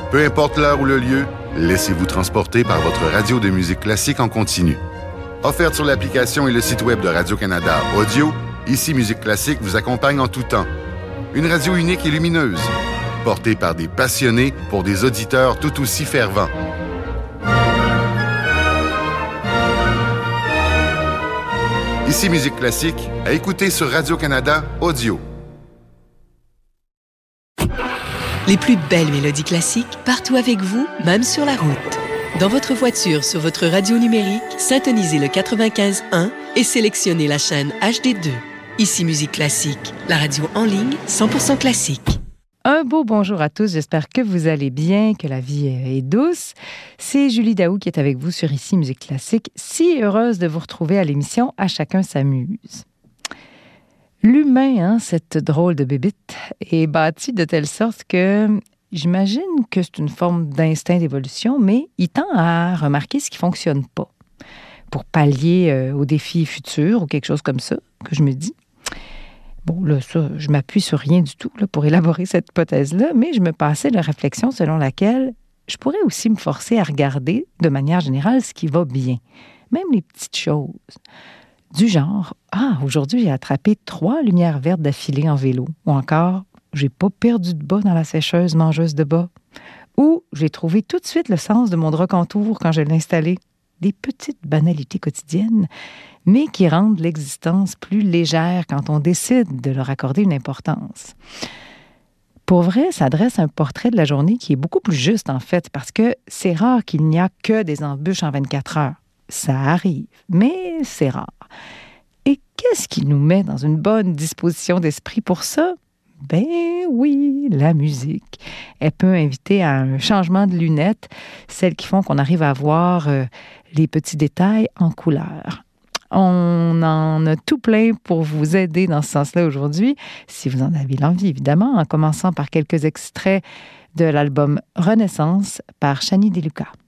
Peu importe l'heure ou le lieu, laissez-vous transporter par votre radio de musique classique en continu. Offerte sur l'application et le site web de Radio-Canada Audio, Ici Musique Classique vous accompagne en tout temps. Une radio unique et lumineuse, portée par des passionnés pour des auditeurs tout aussi fervents. Ici Musique Classique, à écouter sur Radio-Canada Audio. Les plus belles mélodies classiques, partout avec vous, même sur la route. Dans votre voiture, sur votre radio numérique, syntonisez le 95.1 et sélectionnez la chaîne HD2. Ici Musique Classique, la radio en ligne 100% classique. Un beau bonjour à tous, j'espère que vous allez bien, que la vie est douce. C'est Julie Daou qui est avec vous sur Ici Musique Classique. Si heureuse de vous retrouver à l'émission « À chacun s'amuse ». L'humain, cette drôle de bébite, est bâti de telle sorte que j'imagine que c'est une forme d'instinct d'évolution, mais il tend à remarquer ce qui ne fonctionne pas pour pallier aux défis futurs ou quelque chose comme ça, que je me dis. Bon, là, ça, je m'appuie sur rien du tout là, pour élaborer cette hypothèse-là, mais je me passais la réflexion selon laquelle je pourrais aussi me forcer à regarder, de manière générale, ce qui va bien, même les petites choses. Du genre, aujourd'hui, j'ai attrapé 3 lumières vertes d'affilée en vélo. Ou encore, j'ai pas perdu de bas dans la sécheuse mangeuse de bas. Ou j'ai trouvé tout de suite le sens de mon drap contour quand je l'ai installé. Des petites banalités quotidiennes, mais qui rendent l'existence plus légère quand on décide de leur accorder une importance. Pour vrai, ça dresse un portrait de la journée qui est beaucoup plus juste, en fait, parce que c'est rare qu'il n'y a que des embûches en 24 heures. Ça arrive, mais c'est rare. Et qu'est-ce qui nous met dans une bonne disposition d'esprit pour ça? Ben oui, la musique. Elle peut inviter à un changement de lunettes, celles qui font qu'on arrive à voir les petits détails en couleur. On en a tout plein pour vous aider dans ce sens-là aujourd'hui, si vous en avez l'envie, évidemment, en commençant par quelques extraits de l'album Renaissance par Chani Deluca.